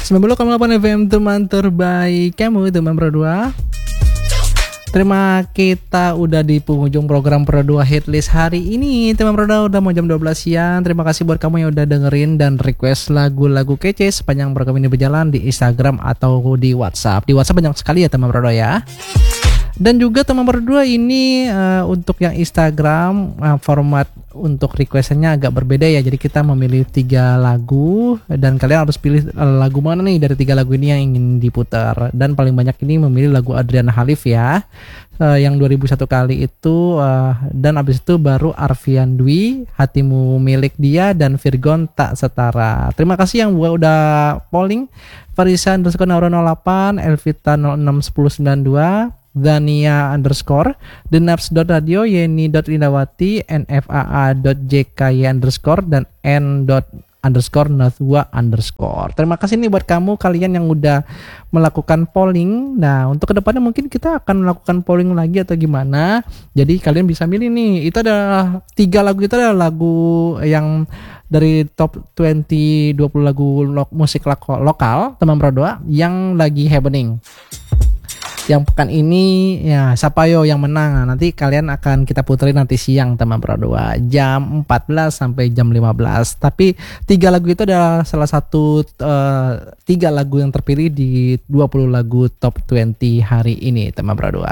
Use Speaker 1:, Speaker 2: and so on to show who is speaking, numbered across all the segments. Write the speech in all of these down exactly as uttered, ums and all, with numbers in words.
Speaker 1: sembilan puluh koma delapan F M teman terbaik kamu teman berdua. Terima kita udah di penghujung program Pro dua Hitlist hari ini. Teman Pro udah mau jam dua belas siang. Terima kasih buat kamu yang udah dengerin dan request lagu-lagu kece sepanjang program ini berjalan di Instagram atau di WhatsApp. Di WhatsApp banyak sekali ya teman Pro ya. Dan juga teman berdua ini uh, untuk yang Instagram uh, format untuk requestnya agak berbeda ya. Jadi kita memilih tiga lagu dan kalian harus pilih uh, lagu mana nih dari tiga lagu ini yang ingin diputar. Dan paling banyak ini memilih lagu Adriana Halif ya, uh, yang dua ribu satu kali itu uh, dan abis itu baru Arfian Dwi, Hatimu Milik Dia, dan Virgon Tak Setara. Terima kasih yang udah polling. Farisa underscore Naura nol delapan, Elvita nol enam satu nol sembilan dua, Dania underscore, thenaps.radio, yeni.indawati, nfaa.jky underscore, dan n. underscore nathua underscore. Terima kasih nih buat kamu kalian yang udah melakukan polling. Nah untuk kedepannya mungkin kita akan melakukan polling lagi atau gimana. Jadi kalian bisa milih nih. Itu adalah tiga lagu, itu adalah lagu yang dari top dua puluh dua puluh lagu lo- musik lako- lokal teman Pro dua yang lagi happening. Yang pekan ini ya Sapayo yang menang. Nanti kalian akan kita puterin nanti siang teman Pro dua jam empat belas sampai jam lima belas. Tapi tiga lagu itu adalah salah satu uh, tiga lagu yang terpilih di dua puluh lagu top dua puluh hari ini teman Pro dua.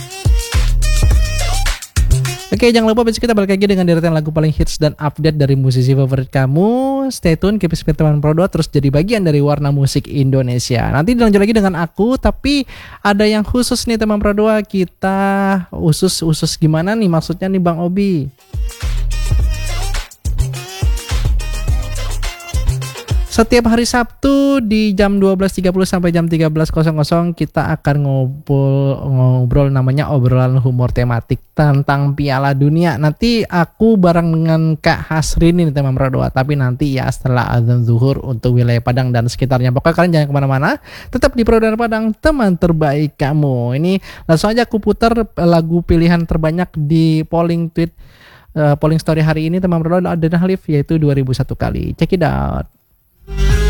Speaker 1: Oke, jangan lupa besok kita balik lagi dengan deretan lagu paling hits dan update dari musisi favorit kamu. Stay tune, keep it teman Pro dua, terus jadi bagian dari warna musik Indonesia. Nanti dilanjut lagi dengan aku, tapi ada yang khusus nih teman Pro dua. Kita usus-usus gimana nih maksudnya nih Bang Obi? Setiap hari Sabtu di jam dua belas tiga puluh sampai jam tiga belas kita akan ngobrol ngobrol namanya obrolan humor tematik tentang Piala Dunia. Nanti aku bareng dengan Kak Hasrin ini teman Pro dua, tapi nanti ya setelah azan zuhur untuk wilayah Padang dan sekitarnya. Pokoknya kalian jangan kemana-mana, tetap di Pro dua Padang, teman terbaik kamu. Ini langsung aja aku putar lagu pilihan terbanyak di polling tweet uh, polling story hari ini teman Pro dua Adriana Halif, yaitu dua ribu satu kali. Check it out.